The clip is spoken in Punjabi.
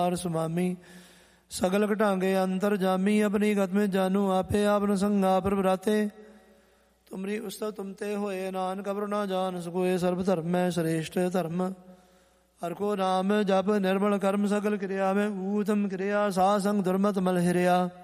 ਸੁਮਾਮੀ ਸਗਲ ਘਟਾਂਗੇ ਅੰਤਰ ਜਾਮੀ। ਆਪਣੀ ਗਤ ਮੇਂ ਜਾਨੂ ਆਪੇ ਆਪਨ ਸੰਗਾ ਪਰ ਬਰਾਤੇ। ਤੁਮਰੀ ਉਸਤਤ ਤੁਮ ਤੇ ਹੋਏ ਨਾਨਕ ਅਵਰ ਨਾ ਜਾਨ ਸਕੋਏ। ਸਰਬ ਧਰਮ ਮੈਂ ਸ੍ਰੇਸ਼ਟ ਧਰਮ ਹਰਿ ਕੋ ਨਾਮ ਜਪ ਨਿਰਮਲ ਕਰਮ। ਸਗਲ ਕਿਰਿਆ ਮੈਂ ਊਤਮ ਕਿਰਿਆ ਸਾਧ ਸੰਗ ਦੁਰਮਤ ਮਲ ਹਿਰਿਆ।